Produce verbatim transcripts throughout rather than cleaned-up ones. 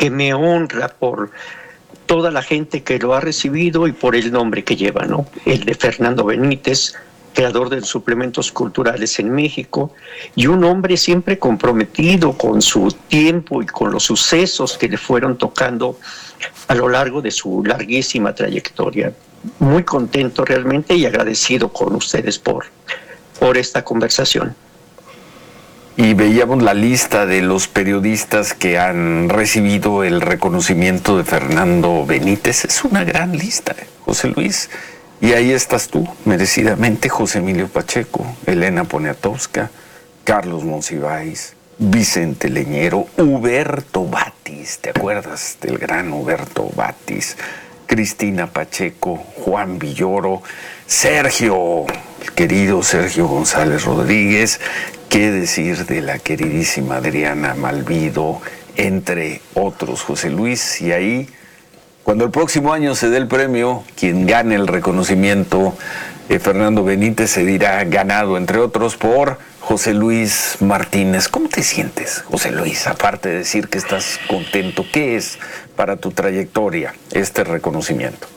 que me honra por toda la gente que lo ha recibido y por el nombre que lleva, ¿no? El de Fernando Benítez, creador de suplementos culturales en México, y un hombre siempre comprometido con su tiempo y con los sucesos que le fueron tocando a lo largo de su larguísima trayectoria. Muy contento realmente y agradecido con ustedes por, por esta conversación. Y veíamos la lista de los periodistas que han recibido el reconocimiento de Fernando Benítez. Es una gran lista, ¿eh, José Luis? Y ahí estás tú, merecidamente, José Emilio Pacheco, Elena Poniatowska, Carlos Monsiváis, Vicente Leñero, Huberto Batis, ¿te acuerdas del gran Huberto Batis? Cristina Pacheco, Juan Villoro, Sergio, el querido Sergio González Rodríguez, qué decir de la queridísima Adriana Malvido, entre otros, José Luis. Y ahí, cuando el próximo año se dé el premio, quien gane el reconocimiento, eh, Fernando Benítez, se dirá ganado, entre otros, por José Luis Martínez. ¿Cómo te sientes, José Luis? Aparte de decir que estás contento, ¿qué es para tu trayectoria este reconocimiento?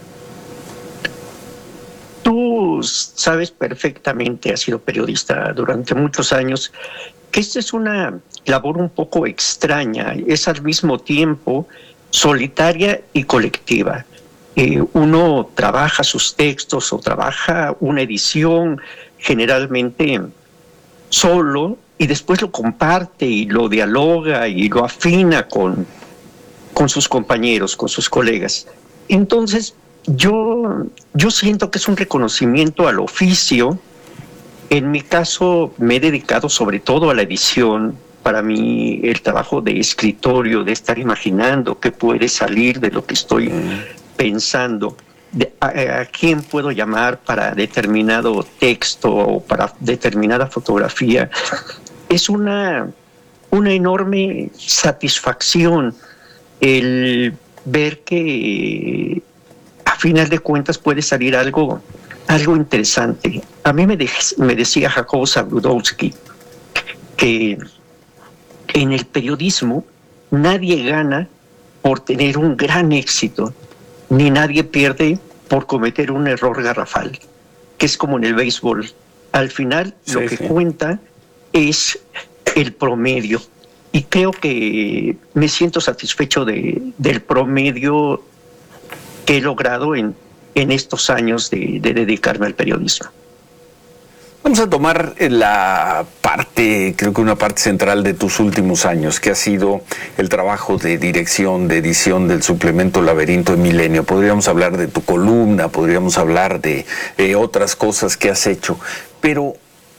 Tú sabes perfectamente, has sido periodista durante muchos años, que esta es una labor un poco extraña, es al mismo tiempo solitaria y colectiva. Eh, uno trabaja sus textos o trabaja una edición generalmente solo y después lo comparte y lo dialoga y lo afina con, con sus compañeros, con sus colegas. Entonces, yo, yo siento que es un reconocimiento al oficio. En mi caso, me he dedicado sobre todo a la edición. Para mí, el trabajo de escritorio, de estar imaginando qué puede salir de lo que estoy pensando, de, a, a quién puedo llamar para determinado texto o para determinada fotografía, es una, una enorme satisfacción el ver que a final de cuentas puede salir algo, algo interesante. A mí me, de, me decía Jacobo Zabludowski que en el periodismo nadie gana por tener un gran éxito, ni nadie pierde por cometer un error garrafal, que es como en el béisbol. Al final sí, lo que sí. cuenta es el promedio. Y creo que me siento satisfecho de, del promedio que he logrado en, en estos años de, de dedicarme al periodismo. Vamos a tomar la parte, creo que una parte central de tus últimos años, que ha sido el trabajo de dirección, de edición del suplemento Laberinto de Milenio. Podríamos hablar de tu columna, podríamos hablar de eh, otras cosas que has hecho, pero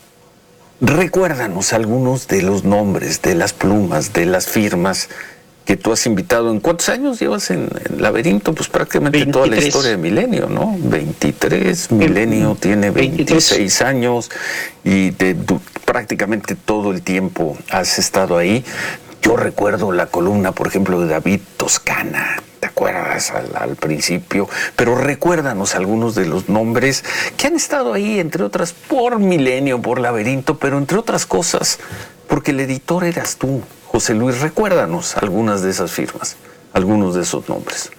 recuérdanos algunos de los nombres, de las plumas, de las firmas que tú has invitado. ¿En cuántos años llevas en, en Laberinto? Pues prácticamente veintitrés. Toda la historia de Milenio, ¿no? veintitrés, Milenio tiene veintiséis años y de, de, prácticamente todo el tiempo has estado ahí. Yo recuerdo la columna, por ejemplo, de David Toscana, ¿te acuerdas? Al, al principio, pero recuérdanos algunos de los nombres que han estado ahí, entre otras, por Milenio, por Laberinto, pero entre otras cosas, porque el editor eras tú. José Luis, recuérdanos algunas de esas firmas, algunos de esos nombres.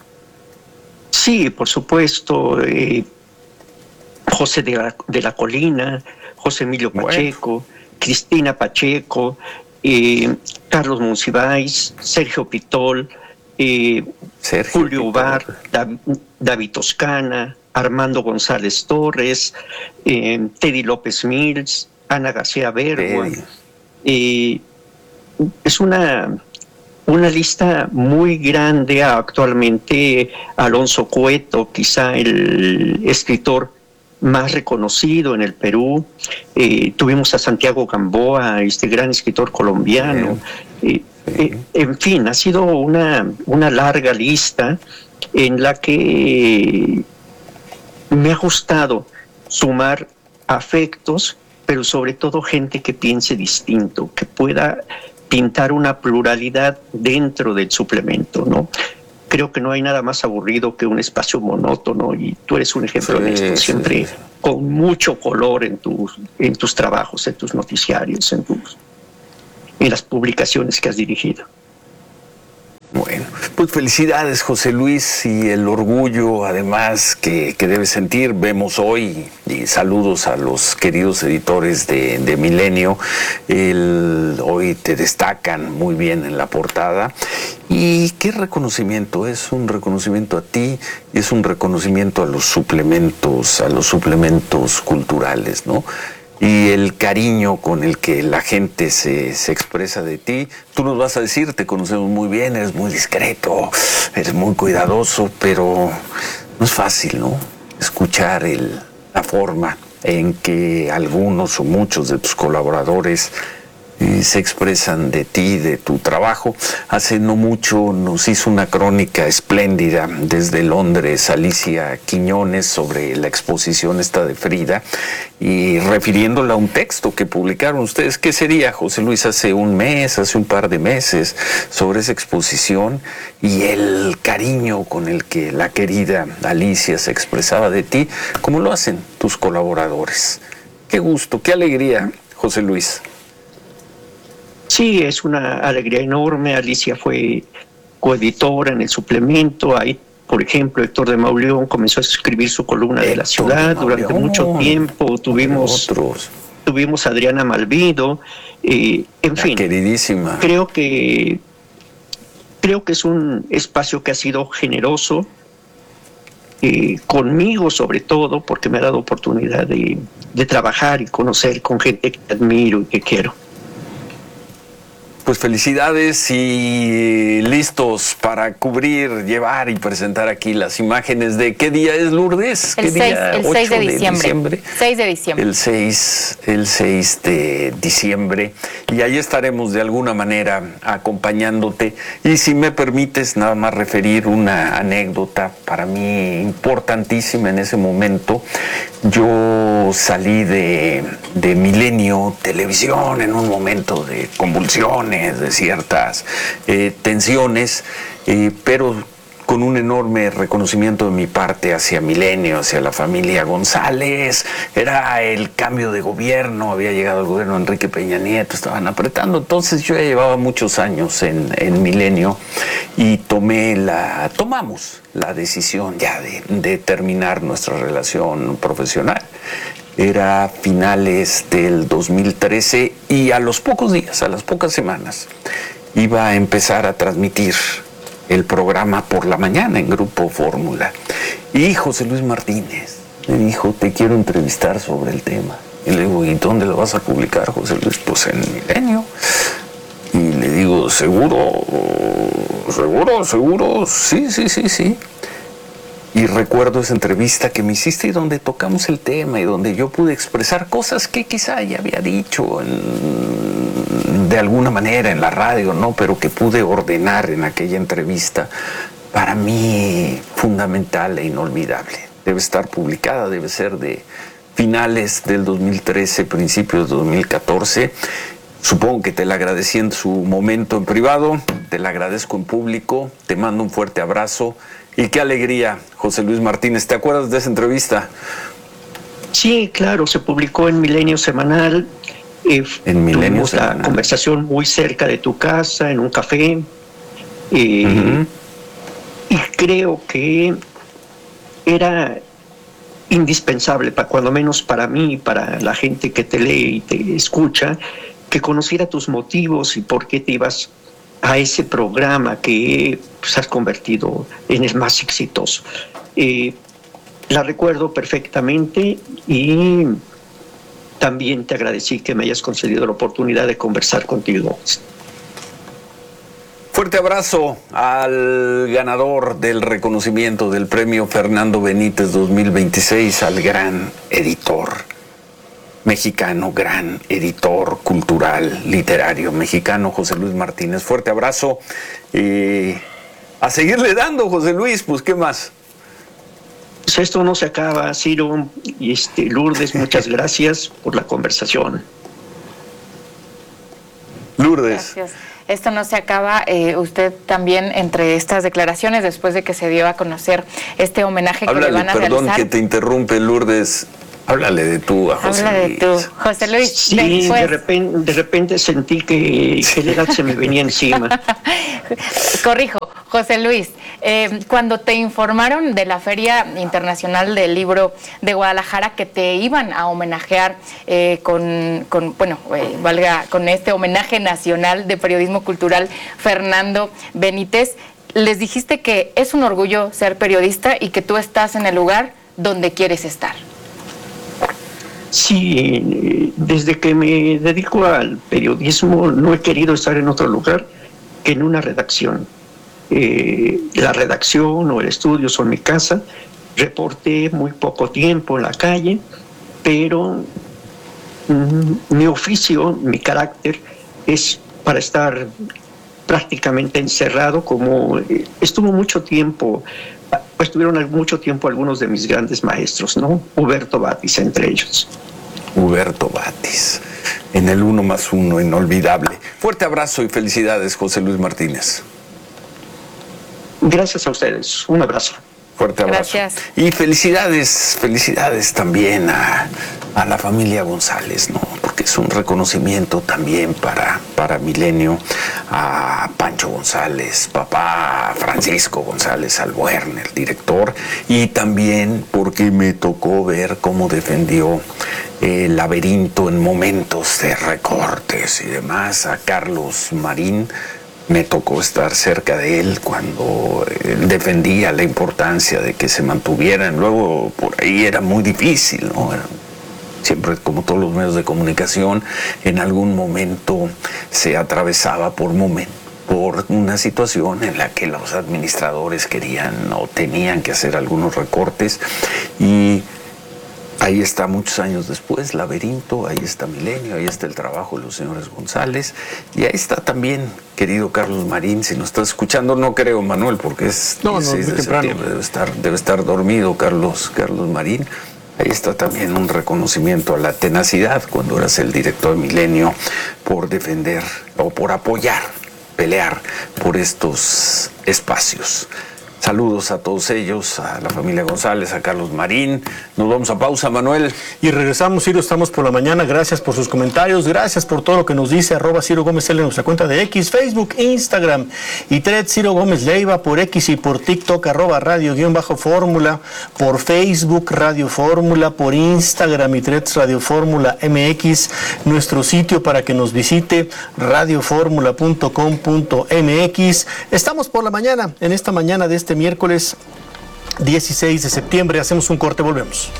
Sí, por supuesto. Eh, José de la, de la Colina, José Emilio Pacheco, bueno. Cristina Pacheco, eh, Carlos Monsiváis, Sergio Pitol, eh, Sergio Julio Ubar, David, David Toscana, Armando González Torres, eh, Teddy López Mills, Ana García Bergua. Eh, es una, una lista muy grande. Actualmente Alonso Cueto, quizá el escritor más reconocido en el Perú. Eh, tuvimos a Santiago Gamboa, este gran escritor colombiano. Eh, eh, en fin, ha sido una, una larga lista en la que me ha gustado sumar afectos, pero sobre todo gente que piense distinto, que pueda pintar una pluralidad dentro del suplemento, ¿no? Creo que no hay nada más aburrido que un espacio monótono, y tú eres un ejemplo sí, de esto, siempre sí. con mucho color en tus, en tus trabajos, en tus noticiarios, en, tus, en las publicaciones que has dirigido. Bueno, Pues felicidades, José Luis, y el orgullo además que, que debes sentir. Vemos hoy, y saludos a los queridos editores de, de Milenio, el, hoy te destacan muy bien en la portada. Y qué reconocimiento, es un reconocimiento a ti y es un reconocimiento a los suplementos, a los suplementos culturales, ¿no? Y el cariño con el que la gente se, se expresa de ti. Tú nos vas a decir, te conocemos muy bien, eres muy discreto, eres muy cuidadoso, pero no es fácil, ¿no? Escuchar el, la forma en que algunos o muchos de tus colaboradores eh, se expresan de ti, de tu trabajo. Hace no mucho nos hizo una crónica espléndida desde Londres Alicia Quiñones sobre la exposición esta de Frida, y refiriéndola a un texto que publicaron ustedes. ¿Qué sería, José Luis, hace un mes, hace un par de meses, sobre esa exposición y el cariño con el que la querida Alicia se expresaba de ti, como lo hacen tus colaboradores? Qué gusto, qué alegría, José Luis. Sí, es una alegría enorme. Alicia fue coeditora en el suplemento. Ahí, por ejemplo, Héctor de Mauleón comenzó a escribir su columna Héctor de la ciudad. De durante mucho tiempo tuvimos, tuvimos a Adriana Malvido. Eh, en la fin, queridísima. Creo que, creo que es un espacio que ha sido generoso, eh, conmigo sobre todo, porque me ha dado oportunidad de, de trabajar y conocer con gente que admiro y que quiero. Pues felicidades y listos para cubrir, llevar y presentar aquí las imágenes de ¿qué día es, Lourdes? ¿Qué el día? seis, el seis de diciembre. diciembre. seis de diciembre. El seis, el seis de diciembre. Y ahí estaremos de alguna manera acompañándote. Y si me permites nada más referir una anécdota para mí importantísima en ese momento. Yo salí de, de Milenio Televisión en un momento de convulsiones, de ciertas eh, tensiones, eh, pero con un enorme reconocimiento de mi parte hacia Milenio, hacia la familia González. Era el cambio de gobierno, había llegado el gobierno de Enrique Peña Nieto, estaban apretando. Entonces yo ya llevaba muchos años en, en Milenio y tomé la, tomamos la decisión ya de, de terminar nuestra relación profesional. Era finales del dos mil trece y a los pocos días, a las pocas semanas, iba a empezar a transmitir el programa por la mañana en Grupo Fórmula. Y José Luis Martínez me dijo, te quiero entrevistar sobre el tema. Y le digo, ¿y dónde lo vas a publicar, José Luis? Pues en Milenio. Y le digo, ¿seguro? ¿Seguro? ¿Seguro? Sí, sí, sí, sí. Y recuerdo esa entrevista que me hiciste y donde tocamos el tema y donde yo pude expresar cosas que quizá ya había dicho en, de alguna manera en la radio, ¿no? Pero que pude ordenar en aquella entrevista, para mí fundamental e inolvidable. Debe estar publicada, debe ser de finales del dos mil trece, principios de dos mil catorce. Supongo que te la agradecí en su momento en privado, te la agradezco en público, te mando un fuerte abrazo. Y qué alegría, José Luis Martínez. ¿Te acuerdas de esa entrevista? Sí, claro, se publicó en Milenio Semanal. Eh, en Milenio tuvimos Semanal. La conversación muy cerca de tu casa, en un café. Eh, uh-huh. Y creo que era indispensable, para, cuando menos para mí, para la gente que te lee y te escucha, que conociera tus motivos y por qué te ibas a ese programa que pues, has convertido en el más exitoso. Eh, la recuerdo perfectamente y también te agradecí que me hayas concedido la oportunidad de conversar contigo. Fuerte abrazo al ganador del reconocimiento del premio Fernando Benítez dos mil veintiséis, al gran editor mexicano, gran editor cultural, literario mexicano, José Luis Martínez. Fuerte abrazo y a seguirle dando, José Luis, pues ¿qué más? Pues esto no se acaba, Ciro y este, Lourdes, muchas gracias por la conversación. Lourdes. Gracias. Esto no se acaba. Eh, usted también, entre estas declaraciones, después de que se dio a conocer este homenaje que Háblale, le van a perdón realizar. que te interrumpe, Lourdes. Háblale de tú a José Habla Luis. de tú, José Luis. Sí, después... de repente, de repente sentí que, que la edad se me venía encima. Corrijo, José Luis, eh, cuando te informaron de la Feria Internacional del Libro de Guadalajara que te iban a homenajear eh, con, con, bueno, eh, valga, con este homenaje nacional de periodismo cultural Fernando Benítez, les dijiste que es un orgullo ser periodista y que tú estás en el lugar donde quieres estar. Sí, desde que me dedico al periodismo no he querido estar en otro lugar que en una redacción. Eh, la redacción o el estudio son mi casa. Reporté muy poco tiempo en la calle, pero mm, mi oficio, mi carácter es para estar prácticamente encerrado, como eh, estuvo mucho tiempo, estuvieron mucho tiempo algunos de mis grandes maestros, ¿no? Huberto Batis entre ellos. Huberto Batis, en el uno más uno, inolvidable. Fuerte abrazo y felicidades, José Luis Martínez. Gracias a ustedes. Un abrazo. Fuerte abrazo. Gracias. Y felicidades, felicidades también a, a la familia González, ¿no? Porque es un reconocimiento también para, para Milenio, a Pancho González, papá Francisco González Albuerne, el director, y también porque me tocó ver cómo defendió el Laberinto en momentos de recortes y demás a Carlos Marín. Me tocó estar cerca de él cuando él defendía la importancia de que se mantuvieran. Luego por ahí era muy difícil, ¿no? Era, siempre, como todos los medios de comunicación, en algún momento se atravesaba por momentos por una situación en la que los administradores querían o tenían que hacer algunos recortes, y ahí está muchos años después Laberinto, ahí está Milenio, ahí está el trabajo de los señores González, y ahí está también, querido Carlos Marín, si nos estás escuchando, no creo, Manuel, porque es no, dieciséis no, de septiembre, debe estar, debe estar dormido Carlos, Carlos Marín. Ahí está también un reconocimiento a la tenacidad cuando eras el director de Milenio por defender o por apoyar, pelear por estos espacios. Saludos a todos ellos, a la familia González, a Carlos Marín. Nos vamos a pausa, Manuel. Y regresamos, Ciro, estamos por la mañana. Gracias por sus comentarios, gracias por todo lo que nos dice. Arroba Ciro Gómez L en nuestra cuenta de X, Facebook, Instagram y Thread Ciro Gómez Leiva por X y por TikTok, arroba radio guión bajo fórmula, por Facebook Radio Fórmula, por Instagram y Threads Radio Fórmula M X, nuestro sitio para que nos visite, radio fórmula punto com punto m x. Estamos por la mañana, en esta mañana de este miércoles dieciséis de septiembre. Hacemos un corte, volvemos.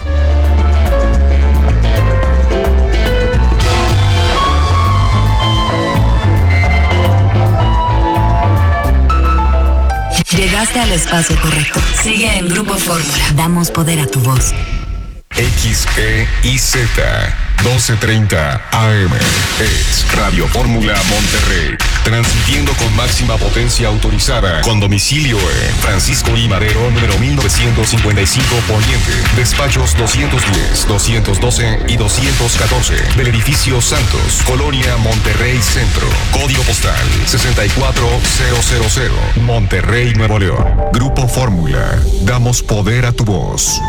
Llegaste al espacio correcto. Sigue en Grupo Fórmula. Damos poder a tu voz. X E I Z doce treinta A M es Radio Fórmula Monterrey, transmitiendo con máxima potencia autorizada, con domicilio en Francisco I. Madero, número mil novecientos cincuenta y cinco Poniente, despachos doscientos diez, doscientos doce y doscientos catorce, del edificio Santos, Colonia Monterrey Centro, código postal sesenta y cuatro mil, Monterrey, Nuevo León. Grupo Fórmula, damos poder a tu voz.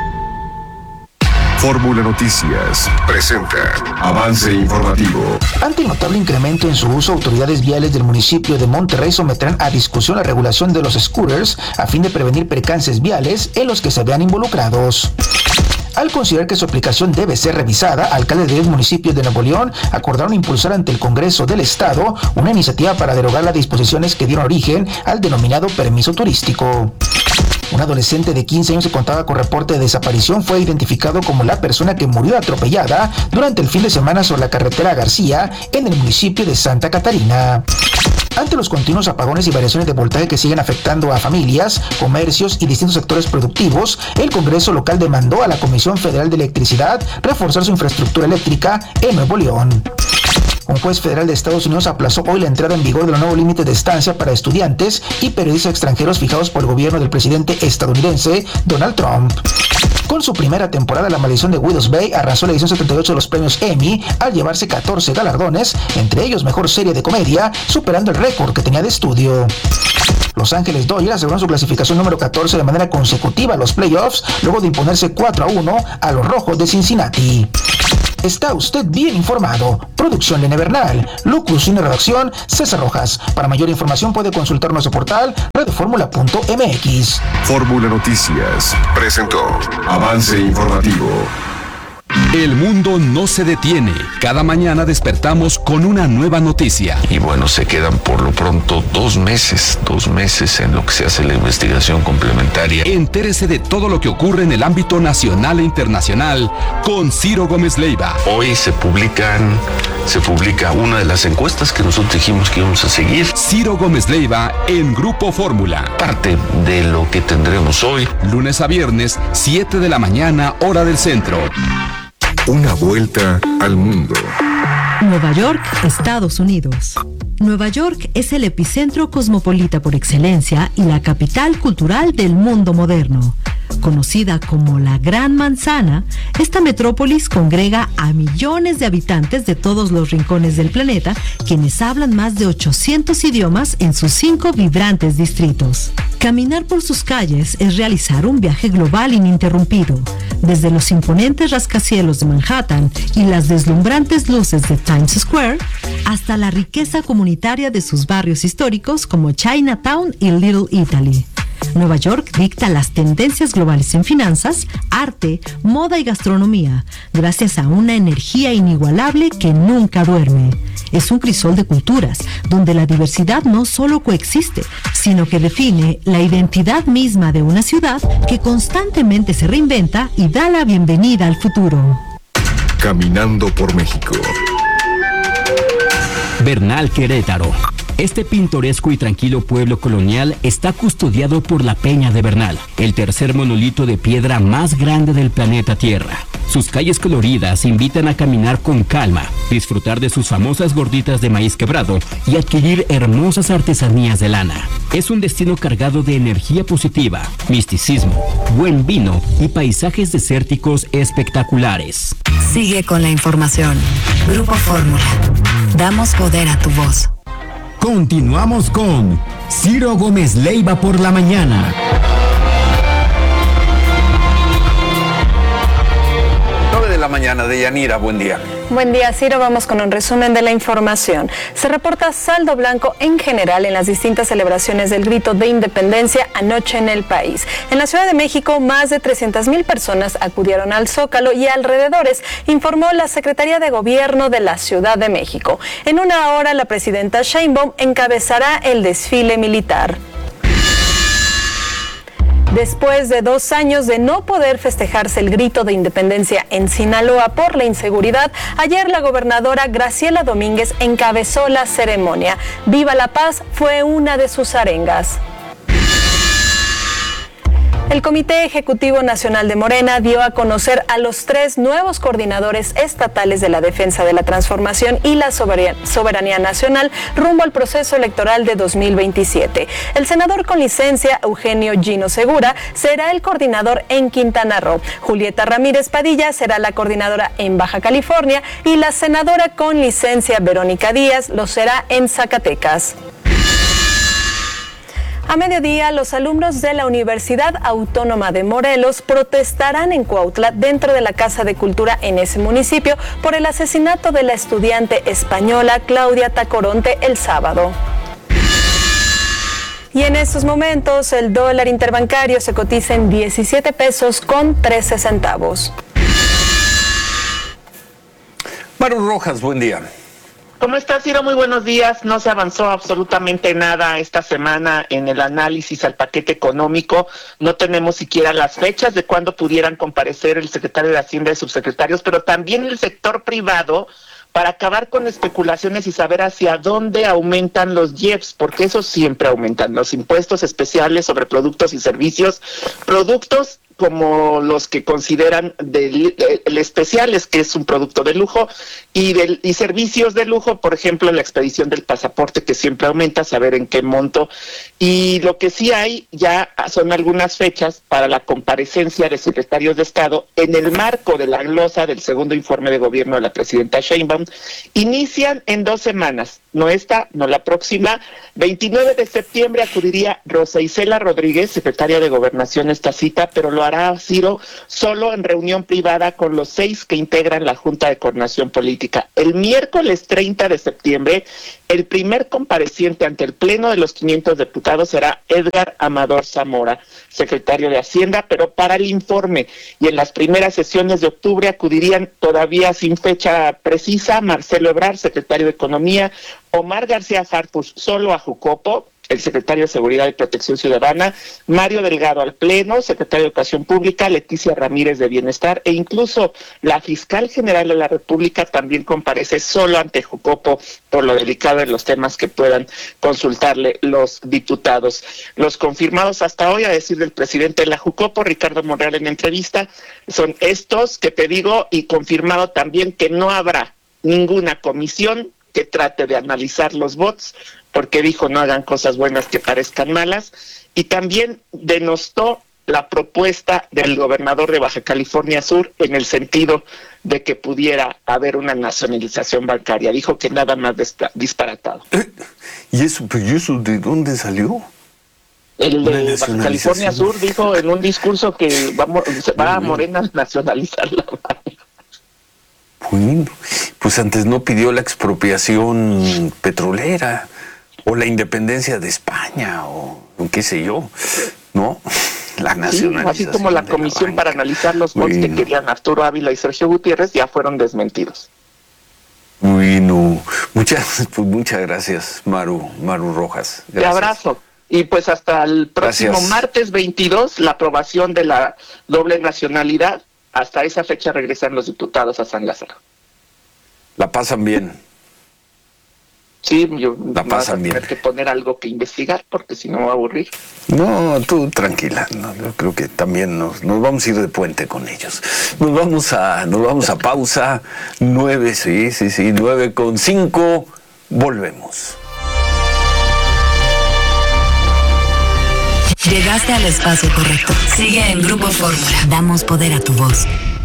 Fórmula Noticias presenta avance informativo. Ante el notable incremento en su uso, autoridades viales del municipio de Monterrey someterán a discusión la regulación de los scooters a fin de prevenir percances viales en los que se vean involucrados. Al considerar que su aplicación debe ser revisada, alcaldes de diez municipios de Nuevo León acordaron impulsar ante el Congreso del Estado una iniciativa para derogar las disposiciones que dieron origen al denominado permiso turístico. Un adolescente de quince años que contaba con reporte de desaparición fue identificado como la persona que murió atropellada durante el fin de semana sobre la carretera García en el municipio de Santa Catarina. Ante los continuos apagones y variaciones de voltaje que siguen afectando a familias, comercios y distintos sectores productivos, el Congreso local demandó a la Comisión Federal de Electricidad reforzar su infraestructura eléctrica en Nuevo León. Un juez federal de Estados Unidos aplazó hoy la entrada en vigor de los nuevos límites de estancia para estudiantes y periodistas extranjeros fijados por el gobierno del presidente estadounidense Donald Trump. Con su primera temporada, La Maldición de Widows Bay arrasó la edición setenta y ocho de los premios Emmy al llevarse catorce galardones, entre ellos Mejor Serie de Comedia, superando el récord que tenía de estudio. Los Ángeles Dodgers aseguraron su clasificación número catorce de manera consecutiva a los playoffs, luego de imponerse cuatro a uno a los Rojos de Cincinnati. Está usted bien informado. Producción Lene Bernal, locución y redacción César Rojas. Para mayor información puede consultar nuestro portal radioformula punto m x. Fórmula Noticias presentó Avance Informativo. El mundo no se detiene. Cada mañana despertamos con una nueva noticia. Y bueno, se quedan por lo pronto dos meses, dos meses en lo que se hace la investigación complementaria. Entérese de todo lo que ocurre en el ámbito nacional e internacional con Ciro Gómez Leiva. Hoy se publican, se publica una de las encuestas que nosotros dijimos que íbamos a seguir. Ciro Gómez Leiva en Grupo Fórmula. Parte de lo que tendremos hoy. Lunes a viernes, siete de la mañana, hora del centro. Una vuelta al mundo. Nueva York, Estados Unidos. Nueva York es el epicentro cosmopolita por excelencia y la capital cultural del mundo moderno. Conocida como la Gran Manzana, esta metrópolis congrega a millones de habitantes de todos los rincones del planeta, quienes hablan más de ochocientos idiomas en sus cinco vibrantes distritos. Caminar por sus calles es realizar un viaje global ininterrumpido, desde los imponentes rascacielos de Manhattan y las deslumbrantes luces de Times Square, hasta la riqueza comunitaria de sus barrios históricos como Chinatown y Little Italy. Nueva York dicta las tendencias globales en finanzas, arte, moda y gastronomía, gracias a una energía inigualable que nunca duerme. Es un crisol de culturas, donde la diversidad no solo coexiste, sino que define la identidad misma de una ciudad que constantemente se reinventa y da la bienvenida al futuro. Caminando por México. Bernal, Querétaro. Este pintoresco y tranquilo pueblo colonial está custodiado por la Peña de Bernal, el tercer monolito de piedra más grande del planeta Tierra. Sus calles coloridas invitan a caminar con calma, disfrutar de sus famosas gorditas de maíz quebrado y adquirir hermosas artesanías de lana. Es un destino cargado de energía positiva, misticismo, buen vino y paisajes desérticos espectaculares. Sigue con la información. Grupo Fórmula. Damos poder a tu voz. Continuamos con Ciro Gómez Leiva por la mañana. nueve de la mañana, Deyanira, buen día. Buen día, Ciro. Vamos con un resumen de la información. Se reporta saldo blanco en general en las distintas celebraciones del grito de independencia anoche en el país. En la Ciudad de México, más de trescientas mil personas acudieron al Zócalo y alrededores, informó la Secretaría de Gobierno de la Ciudad de México. En una hora, la presidenta Sheinbaum encabezará el desfile militar. Después de dos años de no poder festejarse el grito de independencia en Sinaloa por la inseguridad, ayer la gobernadora Graciela Domínguez encabezó la ceremonia. Viva la Paz fue una de sus arengas. El Comité Ejecutivo Nacional de Morena dio a conocer a los tres nuevos coordinadores estatales de la defensa de la transformación y la soberanía nacional rumbo al proceso electoral de dos mil veintisiete. El senador con licencia, Eugenio Gino Segura, será el coordinador en Quintana Roo. Julieta Ramírez Padilla será la coordinadora en Baja California y la senadora con licencia, Verónica Díaz, lo será en Zacatecas. A mediodía, los alumnos de la Universidad Autónoma de Morelos protestarán en Cuautla, dentro de la Casa de Cultura en ese municipio, por el asesinato de la estudiante española Claudia Tacoronte el sábado. Y en estos momentos, el dólar interbancario se cotiza en diecisiete pesos con trece centavos. Maru Rojas, buen día. ¿Cómo estás, Ciro? Muy buenos días. No se avanzó absolutamente nada esta semana en el análisis al paquete económico. No tenemos siquiera las fechas de cuándo pudieran comparecer el secretario de Hacienda y subsecretarios, pero también el sector privado, para acabar con especulaciones y saber hacia dónde aumentan los I E P S, porque esos siempre aumentan, los impuestos especiales sobre productos y servicios, productos como los que consideran del, el especiales, que es un producto de lujo, y, del, y servicios de lujo, por ejemplo, la expedición del pasaporte, que siempre aumenta, saber en qué monto. Y lo que sí hay ya son algunas fechas para la comparecencia de secretarios de Estado en el marco de la glosa del segundo informe de gobierno de la presidenta Sheinbaum. Inician en dos semanas, no esta, no la próxima. veintinueve de septiembre acudiría Rosa Isela Rodríguez, secretaria de Gobernación, a esta cita, pero lo lo hará Ciro solo en reunión privada con los seis que integran la Junta de Coordinación Política. El miércoles treinta de septiembre, el primer compareciente ante el Pleno de los quinientos diputados será Edgar Amador Zamora, secretario de Hacienda, pero para el informe. Y en las primeras sesiones de octubre acudirían, todavía sin fecha precisa, Marcelo Ebrard, secretario de Economía, Omar García Harfuch solo a Jucopo, el secretario de Seguridad y Protección Ciudadana, Mario Delgado al Pleno, secretario de Educación Pública, Leticia Ramírez de Bienestar, e incluso la fiscal general de la República también comparece solo ante Jucopo por lo delicado de los temas que puedan consultarle los diputados. Los confirmados hasta hoy, a decir del presidente de la Jucopo, Ricardo Monreal, en entrevista, son estos que te digo, y confirmado también que no habrá ninguna comisión que trate de analizar los bots, porque dijo no hagan cosas buenas que parezcan malas, y también denostó la propuesta del gobernador de Baja California Sur en el sentido de que pudiera haber una nacionalización bancaria. Dijo que nada más disparatado. Eh, ¿Y eso, pero ¿y eso de dónde salió? El de Baja California Sur dijo en un discurso que vamos, va a Morena a nacionalizar la banca. Bueno, pues antes no pidió la expropiación petrolera o la independencia de España o qué sé yo, ¿no? La nacionalización. Sí, así como la comisión la para analizar los bots bueno. que querían Arturo Ávila y Sergio Gutiérrez ya fueron desmentidos. Bueno, muchas, pues muchas gracias, Maru, Maru Rojas. Gracias. Te abrazo. Y pues hasta el próximo gracias. martes veintidós, la aprobación de la doble nacionalidad. Hasta esa fecha regresan los diputados a San Lázaro. La pasan bien. Sí, yo la pasan bien. Tener que poner algo que investigar porque si no me va a aburrir. No, tú tranquila. No, yo creo que también nos, nos vamos a ir de puente con ellos. Nos vamos a, nos vamos a pausa. Nueve, sí, sí, sí, nueve con cinco. Volvemos. Llegaste al espacio correcto. Sigue en Grupo Fórmula. Damos poder a tu voz.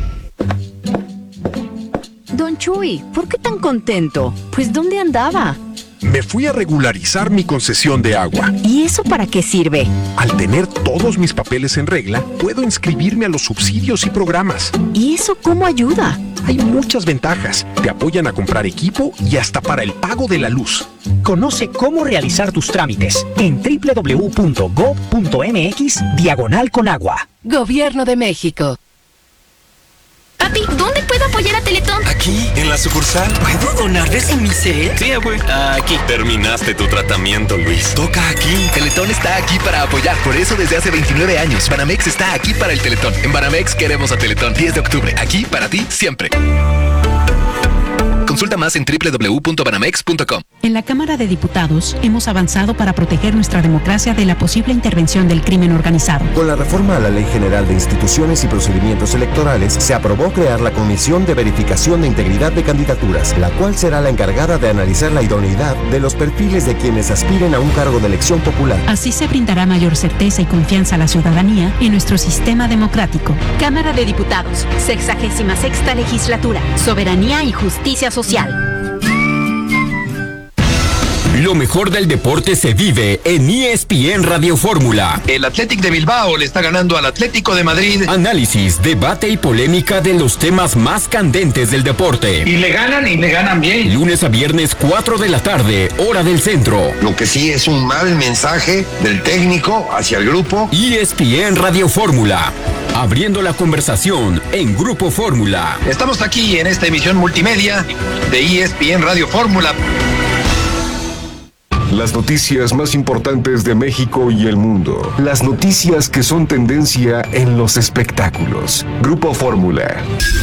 Don Chuy, ¿por qué tan contento? Pues ¿dónde andaba? Me fui a regularizar mi concesión de agua. ¿Y eso para qué sirve? Al tener todos mis papeles en regla, puedo inscribirme a los subsidios y programas. ¿Y eso cómo ayuda? Hay muchas ventajas. Te apoyan a comprar equipo y hasta para el pago de la luz. Conoce cómo realizar tus trámites en doble u doble u doble u punto gob punto eme equis diagonal con agua. Gobierno de México. Papi, ¿dónde puedo apoyar a Teletón? Aquí, en la sucursal. ¿Puedo donar desde mi set? Sí, güey. Aquí. Terminaste tu tratamiento, Luis. Toca aquí. Teletón está aquí para apoyar. Por eso desde hace veintinueve años, Banamex está aquí para el Teletón. En Banamex queremos a Teletón. diez de octubre. Aquí para ti, siempre. Consulta más en doble u doble u doble u punto banamex punto com. En la Cámara de Diputados hemos avanzado para proteger nuestra democracia de la posible intervención del crimen organizado. Con la reforma a la Ley General de Instituciones y Procedimientos Electorales, se aprobó crear la Comisión de Verificación de Integridad de Candidaturas, la cual será la encargada de analizar la idoneidad de los perfiles de quienes aspiren a un cargo de elección popular. Así se brindará mayor certeza y confianza a la ciudadanía en nuestro sistema democrático. Cámara de Diputados, sexagésima sexta legislatura, soberanía y justicia social. Lo mejor del deporte se vive en E S P N Radio Fórmula. El Athletic de Bilbao le está ganando al Atlético de Madrid. Análisis, debate y polémica de los temas más candentes del deporte. Y le ganan y le ganan bien. Lunes a viernes, cuatro de la tarde, hora del centro. Lo que sí es un mal mensaje del técnico hacia el grupo. E S P N Radio Fórmula. Abriendo la conversación en Grupo Fórmula. Estamos aquí en esta emisión multimedia de E S P N Radio Fórmula. Las noticias más importantes de México y el mundo. Las noticias que son tendencia en los espectáculos. Grupo Fórmula.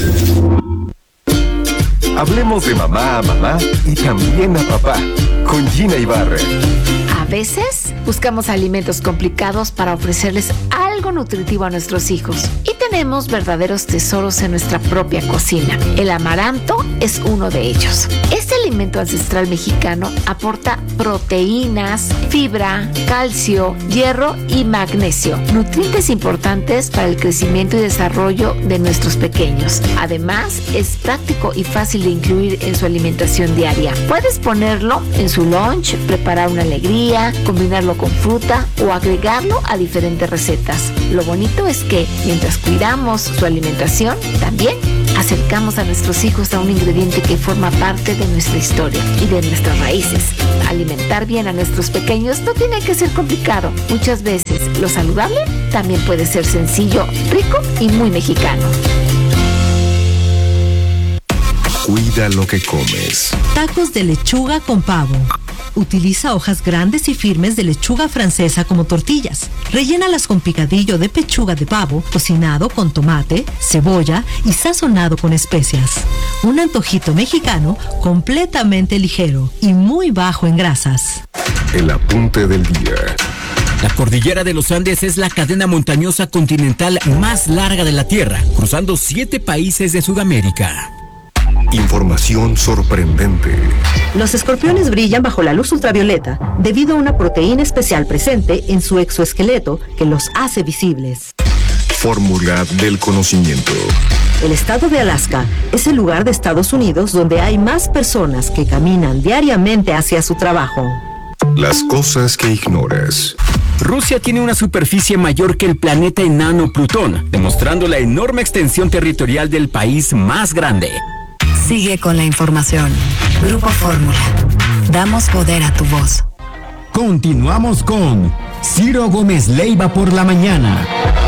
Hablemos de mamá a mamá y también a papá. Con Gina Ibarra. A veces buscamos alimentos complicados para ofrecerles algo nutritivo a nuestros hijos. Y tenemos verdaderos tesoros en nuestra propia cocina. El amaranto es uno de ellos. Este alimento alimento ancestral mexicano aporta proteínas, fibra, calcio, hierro y magnesio, nutrientes importantes para el crecimiento y desarrollo de nuestros pequeños. Además, es práctico y fácil de incluir en su alimentación diaria. Puedes ponerlo en su lunch, preparar una alegría, combinarlo con fruta o agregarlo a diferentes recetas. Lo bonito es que mientras cuidamos su alimentación, también acercamos a nuestros hijos a un ingrediente que forma parte de nuestra historia y de nuestras raíces. Alimentar bien a nuestros pequeños no tiene que ser complicado. Muchas veces lo saludable también puede ser sencillo, rico y muy mexicano. Cuida lo que comes. Tacos de lechuga con pavo. Utiliza hojas grandes y firmes de lechuga francesa como tortillas. Rellénalas con picadillo de pechuga de pavo, cocinado con tomate, cebolla y sazonado con especias. Un antojito mexicano completamente ligero y muy bajo en grasas. El apunte del día. La cordillera de los Andes es la cadena montañosa continental más larga de la Tierra, cruzando siete países de Sudamérica. Información sorprendente. Los escorpiones brillan bajo la luz ultravioleta debido a una proteína especial presente en su exoesqueleto que los hace visibles. Fórmula del conocimiento. El estado de Alaska es el lugar de Estados Unidos donde hay más personas que caminan diariamente hacia su trabajo. Las cosas que ignoras. Rusia tiene una superficie mayor que el planeta enano Plutón, demostrando la enorme extensión territorial del país más grande. Sigue con la información. Grupo Fórmula. Damos poder a tu voz. Continuamos con Ciro Gómez Leiva por la mañana.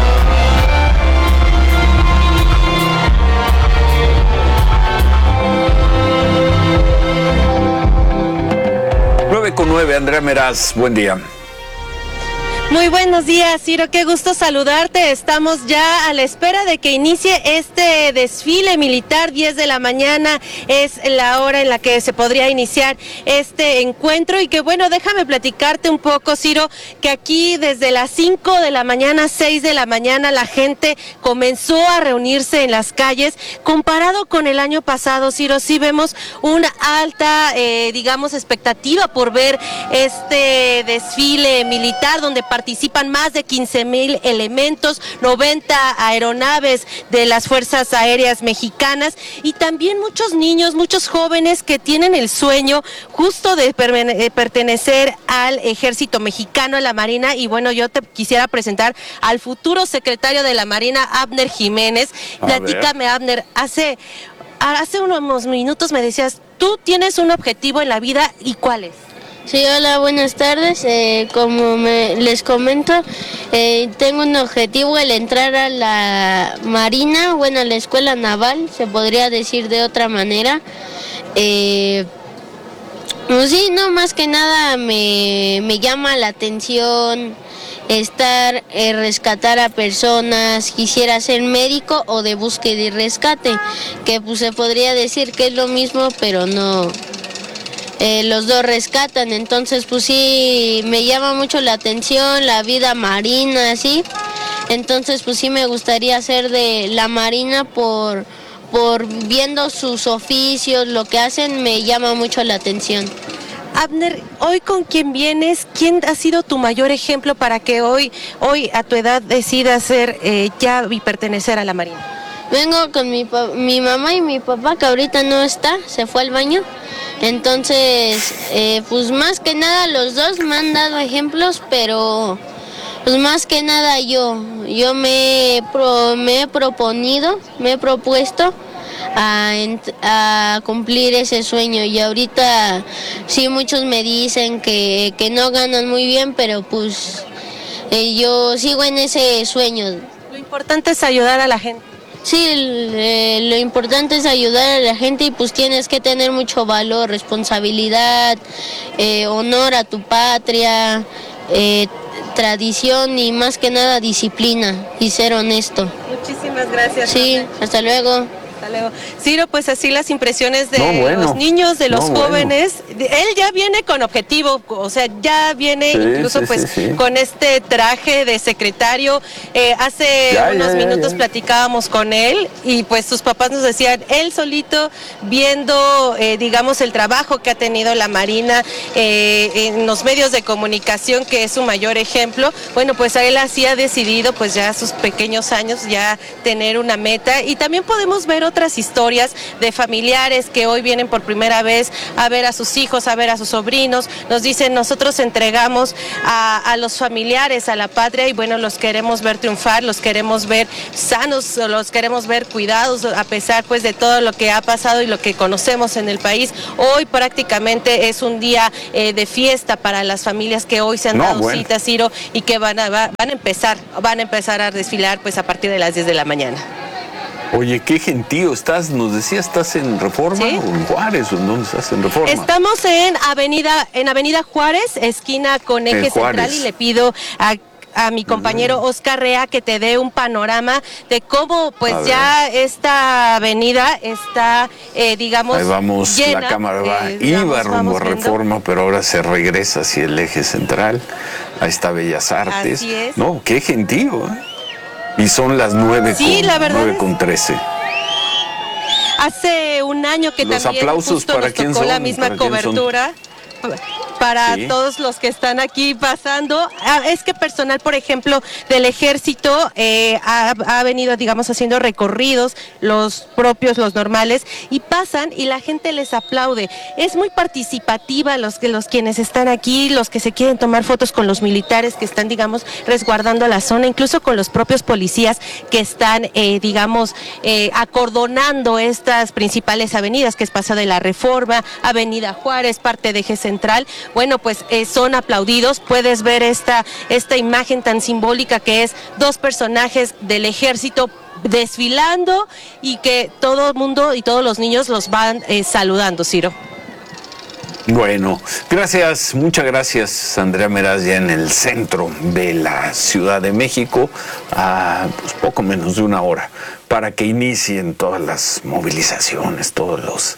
nueve con nueve, Andrea Meraz, buen día. Muy buenos días, Ciro, qué gusto saludarte. Estamos ya a la espera de que inicie este desfile militar. Diez de la mañana es la hora en la que se podría iniciar este encuentro y que bueno, déjame platicarte un poco, Ciro, que aquí desde las cinco de la mañana, seis de la mañana, la gente comenzó a reunirse en las calles. Comparado con el año pasado, Ciro, sí vemos una alta, eh, digamos, expectativa por ver este desfile militar donde participan más de quince mil elementos, noventa aeronaves de las Fuerzas Aéreas Mexicanas y también muchos niños, muchos jóvenes que tienen el sueño justo de pertenecer al Ejército Mexicano, a la Marina. Y bueno, yo te quisiera presentar al futuro secretario de la Marina, Abner Jiménez. A Platícame, ver. Abner, hace, hace unos minutos me decías, tú tienes un objetivo en la vida, ¿y cuál es? Sí, hola, buenas tardes. Eh, como me, les comento, eh, tengo un objetivo, el entrar a la Marina, bueno, a la Escuela Naval, se podría decir de otra manera. Eh, pues sí, no, más que nada me, me llama la atención estar, eh, rescatar a personas, quisiera ser médico o de búsqueda y rescate, que pues se podría decir que es lo mismo, pero no... Eh, los dos rescatan, entonces pues sí, me llama mucho la atención la vida marina, así, entonces pues sí me gustaría ser de la Marina por, por viendo sus oficios, lo que hacen, me llama mucho la atención. Abner, hoy con quién vienes, ¿quién ha sido tu mayor ejemplo para que hoy, hoy a tu edad decidas ser eh, ya y pertenecer a la Marina? Vengo con mi, mi mamá y mi papá, que ahorita no está, se fue al baño. Entonces, eh, pues más que nada los dos me han dado ejemplos, pero pues más que nada yo, yo me, pro, me he proponido, me he propuesto a, a cumplir ese sueño y ahorita sí muchos me dicen que, que no ganan muy bien, pero pues eh, yo sigo en ese sueño. Lo importante es ayudar a la gente. Sí, eh, lo importante es ayudar a la gente y pues tienes que tener mucho valor, responsabilidad, eh, honor a tu patria, eh, tradición y más que nada disciplina y ser honesto. Muchísimas gracias. Sí, hasta luego. Hasta Leo. Ciro, pues así las impresiones de no, bueno. los niños, de los no, jóvenes. Bueno. Él ya viene con objetivo, o sea, ya viene sí, incluso sí, pues sí, sí. con este traje de secretario. Eh, hace ya, unos ya, minutos ya. platicábamos con él y pues sus papás nos decían, él solito viendo, eh, digamos, el trabajo que ha tenido la Marina eh, en los medios de comunicación, que es su mayor ejemplo. Bueno, pues a él así ha decidido, pues ya a sus pequeños años, ya tener una meta. Y también podemos ver otras historias de familiares que hoy vienen por primera vez a ver a sus hijos, a ver a sus sobrinos. Nos dicen, nosotros entregamos a, a los familiares, a la patria, y bueno, los queremos ver triunfar, los queremos ver sanos, los queremos ver cuidados, a pesar pues de todo lo que ha pasado y lo que conocemos en el país. Hoy prácticamente es un día eh, de fiesta para las familias que hoy se han no, dado bueno. cita, Ciro, y que van a, van a empezar, van a empezar a desfilar pues a partir de las diez de la mañana. Oye, qué gentío, estás, nos decías, ¿estás en Reforma ¿Sí? o en Juárez? ¿O en dónde estás en Reforma? Estamos en Avenida, en Avenida Juárez, esquina con eje central, y le pido a a mi compañero Oscar Rea que te dé un panorama de cómo pues ya esta avenida está, eh, digamos, ahí vamos, llena. La cámara va, eh, iba rumbo a Reforma, pero ahora se regresa hacia el eje central. Ahí está Bellas Artes. Así es. No, qué gentío, ¿eh? Y son las nueve, sí, con, la verdad nueve es... con trece. Hace un año que Los también aplausos justo para nos quién tocó son, la misma para cobertura. Para sí. todos los que están aquí pasando. Ah, es que personal, por ejemplo, del ejército eh, ha, ha venido, digamos, haciendo recorridos, los propios, los normales, y pasan y la gente les aplaude. Es muy participativa los que los quienes están aquí, los que se quieren tomar fotos con los militares que están, digamos, resguardando la zona, incluso con los propios policías que están, eh, digamos, eh, acordonando estas principales avenidas, que es Paseo de la Reforma, Avenida Juárez, parte de Eje Central. Bueno, pues eh, son aplaudidos. Puedes ver esta, esta imagen tan simbólica que es dos personajes del ejército desfilando y que todo el mundo y todos los niños los van eh, saludando, Ciro. Bueno, gracias, muchas gracias, Andrea Meraz, ya en el centro de la Ciudad de México, a pues, poco menos de una hora, para que inicien todas las movilizaciones, todos los...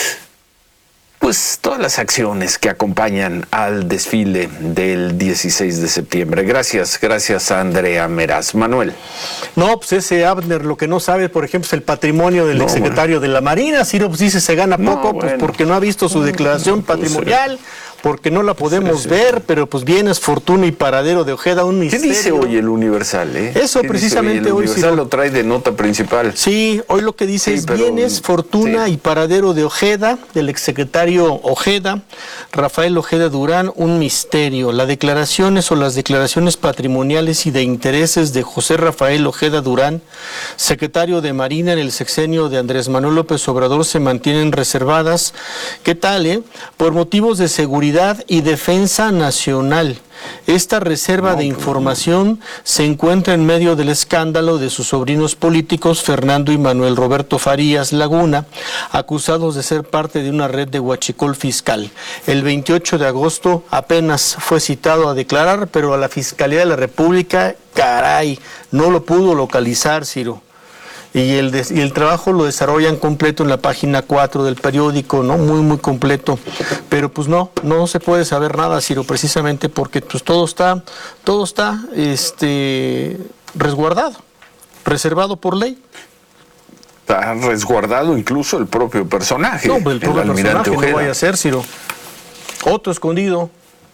pues todas las acciones que acompañan al desfile del dieciséis de septiembre. Gracias, gracias a Andrea Meraz. Manuel. No, pues ese Abner lo que no sabe, por ejemplo, es el patrimonio del no, exsecretario bueno. de la Marina. Ciro pues dice se gana poco, no, pues bueno. porque no ha visto su declaración no, patrimonial, porque no la podemos sí, sí. ver, pero pues bienes, fortuna y paradero de Ojeda, un misterio. ¿Qué dice hoy el Universal? Eh? Eso precisamente hoy. El Universal hoy, lo trae de nota principal. Sí, hoy lo que dice sí, es pero, bienes, fortuna sí. y paradero de Ojeda, del exsecretario Ojeda, Rafael Ojeda Durán, un misterio. Las declaraciones o las declaraciones patrimoniales y de intereses de José Rafael Ojeda Durán, secretario de Marina en el sexenio de Andrés Manuel López Obrador, se mantienen reservadas. ¿Qué tal, eh? Por motivos de seguridad y defensa nacional. Esta reserva no, de información se encuentra en medio del escándalo de sus sobrinos políticos Fernando y Manuel Roberto Farías Laguna, acusados de ser parte de una red de huachicol fiscal. El veintiocho de agosto apenas fue citado a declarar, pero a la Fiscalía de la República, caray, no lo pudo localizar, Ciro. Y el, des, y el trabajo lo desarrollan completo en la página cuatro del periódico, ¿no? Muy, muy completo. Pero pues no, no se puede saber nada, Ciro, precisamente porque pues todo está, todo está este, resguardado, reservado por ley. Está resguardado incluso el propio personaje. No, el propio el personaje Ojeda. No vaya a ser, Ciro. Otro escondido.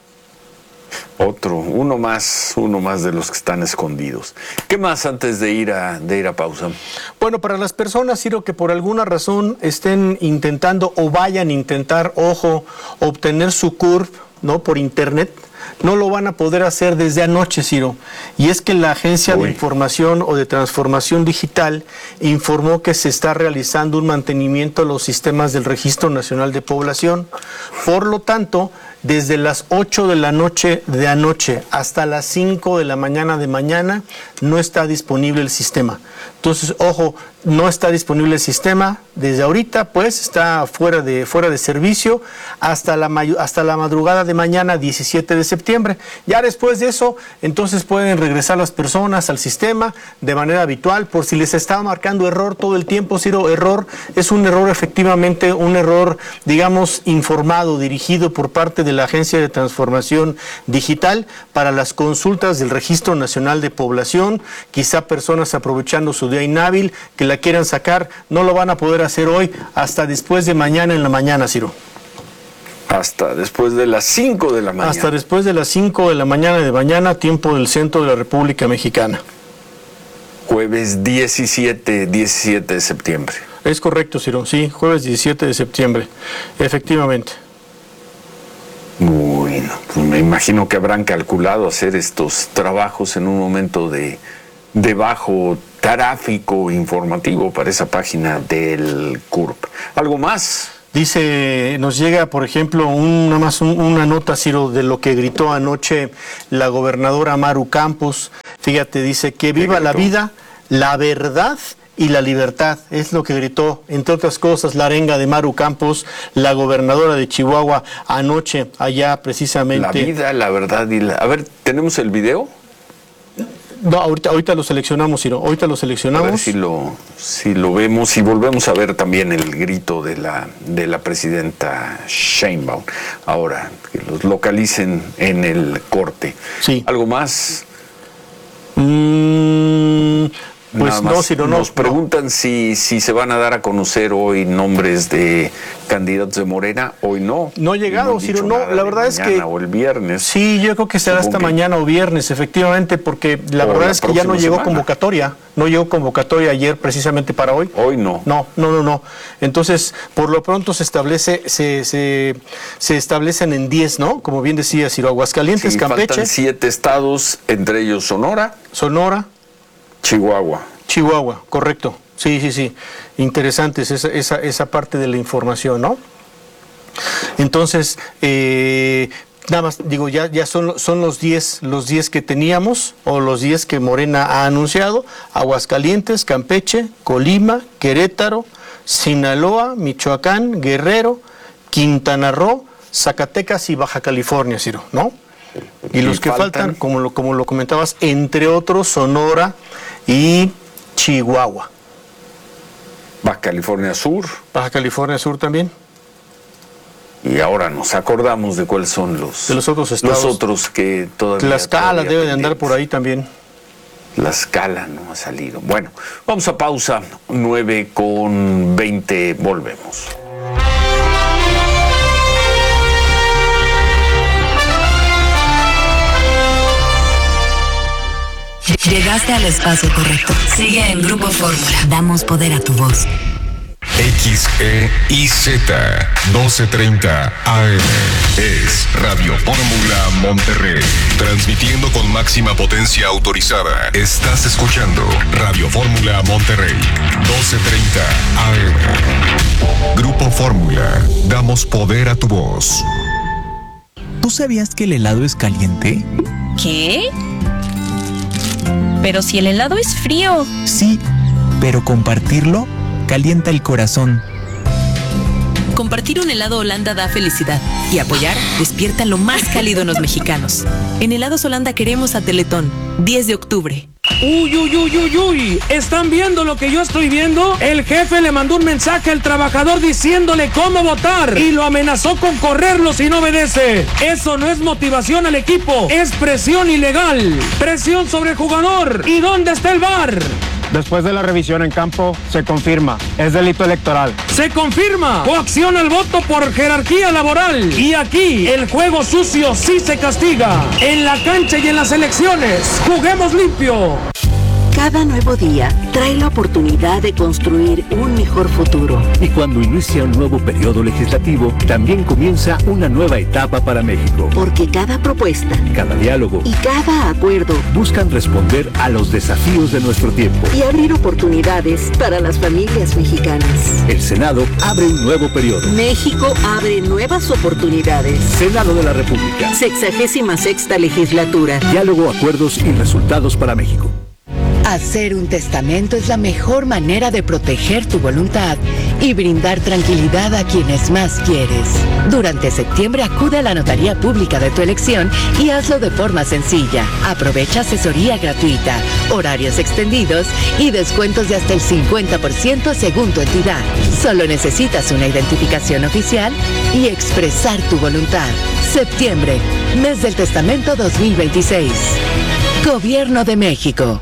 Otro, uno más, uno más de los que están escondidos. ¿Qué más antes de ir a, de ir a pausa? Bueno, para las personas, Ciro, que por alguna razón estén intentando o vayan a intentar, ojo, obtener su C U R P, ¿no? Por internet, no lo van a poder hacer desde anoche, Ciro. Y es que la Agencia Uy. de Información o de Transformación Digital informó que se está realizando un mantenimiento a los sistemas del Registro Nacional de Población. Por lo tanto, desde las ocho de la noche de anoche hasta las cinco de la mañana de mañana no está disponible el sistema. Entonces, ojo, no está disponible el sistema desde ahorita, pues está fuera de, fuera de servicio hasta la, hasta la madrugada de mañana, diecisiete de septiembre. Ya después de eso, entonces pueden regresar las personas al sistema de manera habitual. Por si les estaba marcando error todo el tiempo, Ciro, error, es un error efectivamente, un error, digamos, informado, dirigido por parte de la Agencia de Transformación Digital para las consultas del Registro Nacional de Población. Quizá personas aprovechando su día inhábil que la quieran sacar, no lo van a poder hacer hoy, hasta después de mañana en la mañana, Ciro. Hasta después de las cinco de la mañana. Hasta después de las cinco de la mañana de mañana, tiempo del centro de la República Mexicana. Jueves diecisiete de septiembre. Es correcto, Ciro, sí, jueves diecisiete de septiembre, efectivamente. Bueno, pues me imagino que habrán calculado hacer estos trabajos en un momento de, de bajo tráfico informativo para esa página del C U R P. ¿Algo más? Dice, nos llega, por ejemplo, una, más un, una nota, Ciro, de lo que gritó anoche la gobernadora Maru Campos. Fíjate, dice que viva la vida, la verdad y la libertad. Es lo que gritó, entre otras cosas, la arenga de Maru Campos, la gobernadora de Chihuahua, anoche, allá precisamente. La vida, la verdad y la... A ver, ¿tenemos el video? No, ahorita, ahorita lo seleccionamos, Ciro, ahorita lo seleccionamos. A ver si lo, si lo vemos y volvemos a ver también el grito de la, de la presidenta Sheinbaum. Ahora, que los localicen en el corte. Sí. ¿Algo más? Mm, pues no, Ciro, no. Nos preguntan no. si, si se van a dar a conocer hoy nombres de candidatos de Morena. Hoy no. No ha llegado, no Ciro, no. La verdad es que... o el viernes. Sí, yo creo que será hasta que... mañana o viernes, efectivamente, porque la o verdad la es que ya no llegó semana. convocatoria. No llegó convocatoria ayer precisamente para hoy. Hoy no. No, no, no, no. Entonces, por lo pronto se establece, se, se, se establecen en diez, ¿no? Como bien decía Ciro, Aguascalientes, sí, Campeche. Faltan siete estados, entre ellos Sonora. Sonora. Chihuahua. Chihuahua, correcto. Sí, sí, sí. Interesante esa, esa, esa parte de la información, ¿no? Entonces, eh, nada más, digo, ya, ya son, son los diez los diez que teníamos, o los diez que Morena ha anunciado: Aguascalientes, Campeche, Colima, Querétaro, Sinaloa, Michoacán, Guerrero, Quintana Roo, Zacatecas y Baja California, Ciro, ¿no? Y, y los que faltan, faltan como, lo, como lo comentabas, entre otros, Sonora y Chihuahua. Baja California Sur. Baja California Sur también. Y ahora nos acordamos de cuáles son los, de los otros estados. Los otros que todavía... Tlaxcala debe de andar por ahí también. Tlaxcala no ha salido. Bueno, vamos a pausa. nueve con veinte, volvemos. Llegaste al espacio correcto. Sigue en Grupo Fórmula. Damos poder a tu voz. X E I Z doce treinta A M es Radio Fórmula Monterrey, transmitiendo con máxima potencia autorizada. Estás escuchando Radio Fórmula Monterrey, doce treinta A M. Grupo Fórmula, damos poder a tu voz. ¿Tú sabías que el helado es caliente? ¿Qué? Pero si el helado es frío. Sí, pero compartirlo calienta el corazón. Compartir un helado Holanda da felicidad y apoyar despierta lo más cálido en los mexicanos. En Helados Holanda queremos a Teletón, diez de octubre. Uy, uy, uy, uy, uy, ¿están viendo lo que yo estoy viendo? El jefe le mandó un mensaje al trabajador diciéndole cómo votar y lo amenazó con correrlo si no obedece. Eso no es motivación al equipo, es presión ilegal. Presión sobre el jugador. ¿Y dónde está el V A R? Después de la revisión en campo, se confirma, es delito electoral. ¡Se confirma! Coacción al voto por jerarquía laboral. Y aquí, el juego sucio sí se castiga. En la cancha y en las elecciones, juguemos limpio. Cada nuevo día trae la oportunidad de construir un mejor futuro. Y cuando inicia un nuevo periodo legislativo, también comienza una nueva etapa para México. Porque cada propuesta, cada diálogo y cada acuerdo buscan responder a los desafíos de nuestro tiempo y abrir oportunidades para las familias mexicanas. El Senado abre un nuevo periodo. México abre nuevas oportunidades. Senado de la República. Sexagésima sexta legislatura. Diálogo, acuerdos y resultados para México. Hacer un testamento es la mejor manera de proteger tu voluntad y brindar tranquilidad a quienes más quieres. Durante septiembre acude a la notaría pública de tu elección y hazlo de forma sencilla. Aprovecha asesoría gratuita, horarios extendidos y descuentos de hasta el cincuenta por ciento según tu entidad. Solo necesitas una identificación oficial y expresar tu voluntad. Septiembre, mes del testamento dos mil veintiséis. Gobierno de México.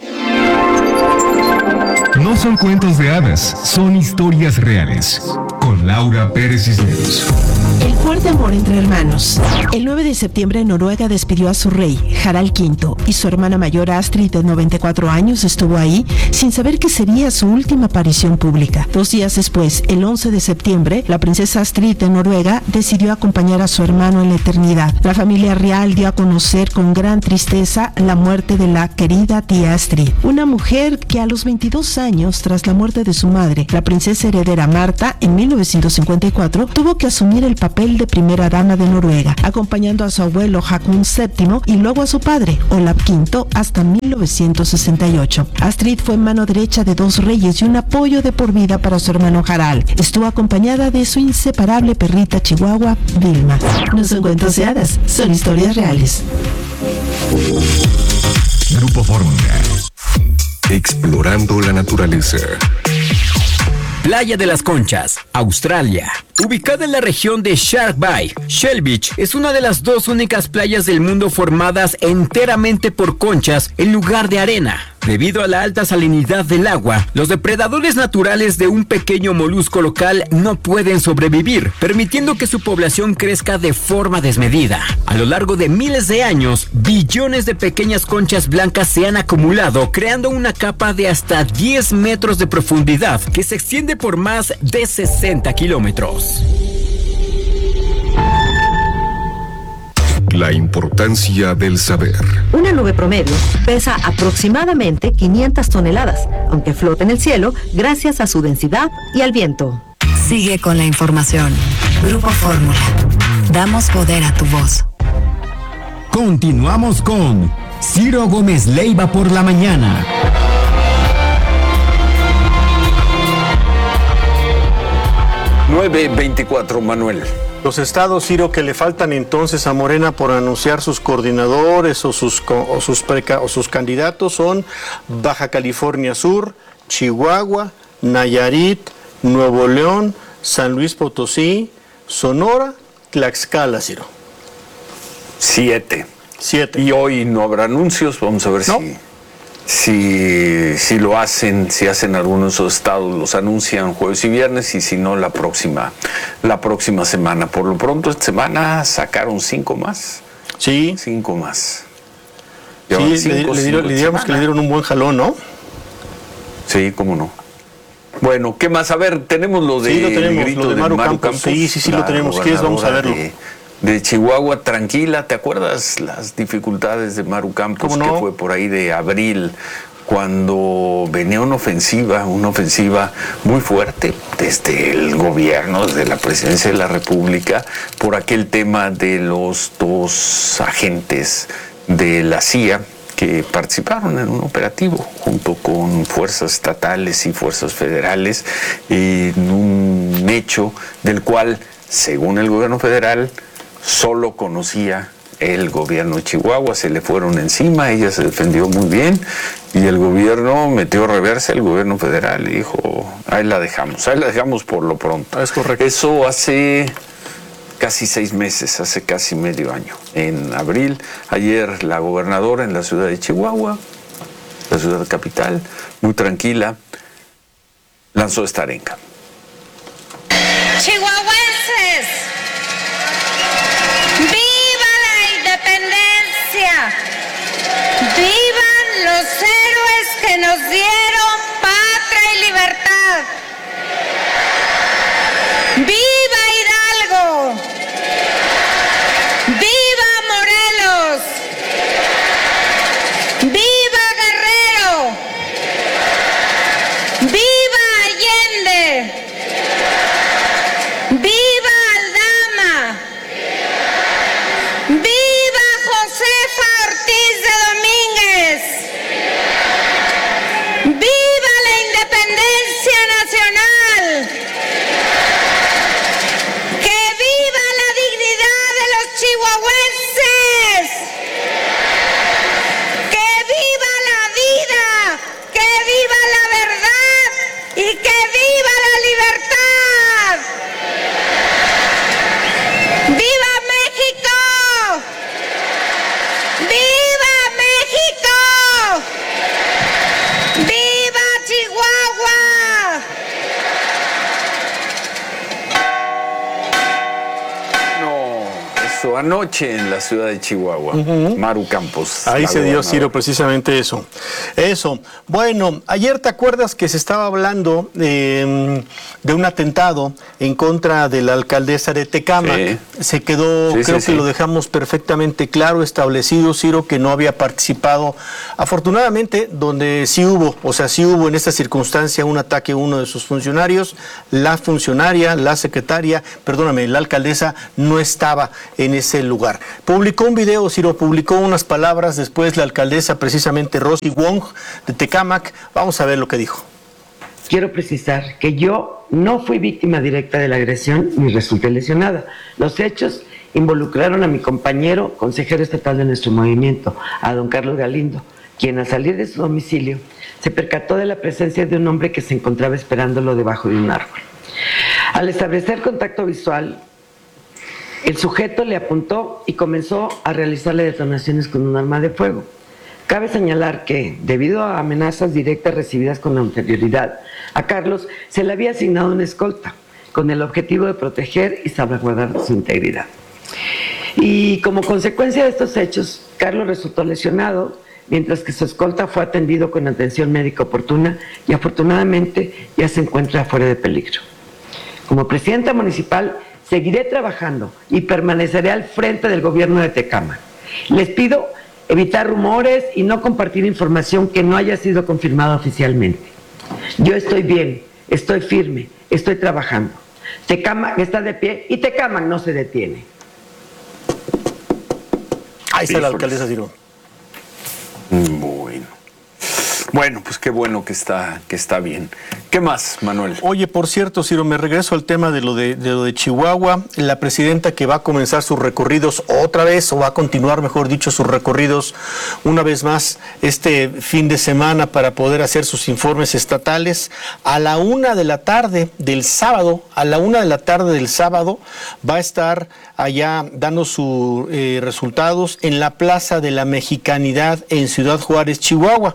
No son cuentos de hadas, son historias reales. Con Laura Pérez Cisneros. El fuerte amor entre hermanos. El nueve de septiembre Noruega despidió a su rey, Harald quinto, y su hermana mayor Astrid, de noventa y cuatro años, estuvo ahí sin saber que sería su última aparición pública. Dos días después, el once de septiembre, la princesa Astrid de Noruega decidió acompañar a su hermano en la eternidad. La familia real dio a conocer con gran tristeza la muerte de la querida tía Astrid, una mujer que a los veintidós años, tras la muerte de su madre, la princesa heredera Marta, en mil novecientos cincuenta y cuatro, tuvo que asumir el papel de primera dama de Noruega, acompañando a su abuelo Haakon séptimo y luego a su padre, Olav quinto, hasta mil novecientos sesenta y ocho. Astrid fue mano derecha de dos reyes y un apoyo de por vida para su hermano Harald. Estuvo acompañada de su inseparable perrita chihuahua, Vilma. No son cuentos de hadas, son historias reales. Grupo Fórmula. Explorando la naturaleza. Playa de las Conchas, Australia. Ubicada en la región de Shark Bay, Shell Beach es una de las dos únicas playas del mundo formadas enteramente por conchas en lugar de arena. Debido a la alta salinidad del agua, los depredadores naturales de un pequeño molusco local no pueden sobrevivir, permitiendo que su población crezca de forma desmedida. A lo largo de miles de años, billones de pequeñas conchas blancas se han acumulado, creando una capa de hasta diez metros de profundidad que se extiende por más de sesenta kilómetros. La importancia del saber. Una nube promedio pesa aproximadamente quinientas toneladas, aunque flota en el cielo gracias a su densidad y al viento. Sigue con la información. Grupo Fórmula. Damos poder a tu voz. Continuamos con Ciro Gómez Leiva por la mañana. nueve veinticuatro, Manuel. Los estados, Ciro, que le faltan entonces a Morena por anunciar sus coordinadores o sus, o sus, preca, o sus candidatos son Baja California Sur, Chihuahua, Nayarit, Nuevo León, San Luis Potosí, Sonora, Tlaxcala, Ciro. Siete. Siete. Y hoy no habrá anuncios, vamos a ver ¿No? si... Si, si lo hacen, si hacen algunos de esos estados, los anuncian jueves y viernes, y si no, la próxima, la próxima semana. Por lo pronto, esta semana sacaron cinco más. Sí. Cinco más. Sí, cinco, le, le, dieron, le digamos que le dieron un buen jalón, ¿no? Sí, cómo no. Bueno, ¿qué más? A ver, tenemos lo de, sí, lo tenemos, grito lo de Maru, Maru Campos. Campos. Sí, sí, sí, lo tenemos. ¿Qué es? Vamos a verlo. De, de Chihuahua, tranquila, ¿te acuerdas las dificultades de Maru Campos? ¿Cómo no? Que fue por ahí de abril, cuando venía una ofensiva, una ofensiva muy fuerte desde el gobierno, desde la presidencia de la República, por aquel tema de los dos agentes de la C I A que participaron en un operativo junto con fuerzas estatales y fuerzas federales, en un hecho del cual, según el gobierno federal, solo conocía el gobierno de Chihuahua. Se le fueron encima, ella se defendió muy bien y el gobierno metió reversa, el gobierno federal, y dijo, ahí la dejamos, ahí la dejamos por lo pronto. Es correcto. Eso hace casi seis meses, hace casi medio año, en abril. Ayer la gobernadora en la ciudad de Chihuahua, la ciudad capital, muy tranquila, lanzó esta arenga. Chihuahuenses, ¡viva la independencia! ¡Vivan los héroes que nos dieron patria y libertad. ¡Viva Hidalgo! ¡Viva Morelos! ¡Viva Guerrero! ¡Viva Allende! ¡Viva Aldama! ¡Viva Josefa Ortiz de Domínguez! ¡Viva la independencia nacional! ¡Que viva la dignidad de los chihuahuenses! ¡Que viva la vida! ¡Que viva la verdad! ¡Y que viva la libertad! ¡Viva México! ¡Viva México! ¡Viva Chihuahua! No, eso anoche en la ciudad de Chihuahua. Uh-huh. Maru Campos. Ahí se dio, Ciro, precisamente eso. Eso. Bueno, ayer te acuerdas que se estaba hablando eh, de un atentado en contra de la alcaldesa de Tecámac. Sí. Se quedó, sí, creo sí, que sí. lo dejamos perfectamente claro, establecido, Ciro, que no había participado. Afortunadamente, donde sí hubo, o sea, sí hubo en esta circunstancia un ataque a uno de sus funcionarios, la funcionaria, la secretaria, perdóname, la alcaldesa no estaba en ese lugar. Publicó un video, Ciro, publicó unas palabras después la alcaldesa, precisamente Rosy Wong de Tecámac. Vamos a ver lo que dijo. Quiero precisar que yo no fui víctima directa de la agresión ni resulté lesionada. Los hechos involucraron a mi compañero consejero estatal de nuestro movimiento, a don Carlos Galindo, quien al salir de su domicilio se percató de la presencia de un hombre que se encontraba esperándolo debajo de un árbol. Al establecer contacto visual, el sujeto le apuntó y comenzó a realizarle detonaciones con un arma de fuego. Cabe señalar que, debido a amenazas directas recibidas con anterioridad, a Carlos se le había asignado una escolta, con el objetivo de proteger y salvaguardar su integridad. Y como consecuencia de estos hechos, Carlos resultó lesionado, mientras que su escolta fue atendido con atención médica oportuna y afortunadamente ya se encuentra fuera de peligro. Como presidenta municipal, seguiré trabajando y permaneceré al frente del gobierno de Tecámac. Les pido evitar rumores y no compartir información que no haya sido confirmada oficialmente. Yo estoy bien, estoy firme, estoy trabajando. Tecámac está de pie y Tecámac no se detiene. Ahí está la alcaldesa, Ciro. Bueno. Bueno, pues qué bueno que está, que está bien. ¿Qué más, Manuel? Oye, por cierto, Ciro, me regreso al tema de lo de, de lo de Chihuahua. La presidenta que va a comenzar sus recorridos otra vez, o va a continuar, mejor dicho, sus recorridos una vez más este fin de semana para poder hacer sus informes estatales. A la una de la tarde del sábado, a la una de la tarde del sábado, va a estar allá dando sus eh, resultados en la Plaza de la Mexicanidad en Ciudad Juárez, Chihuahua.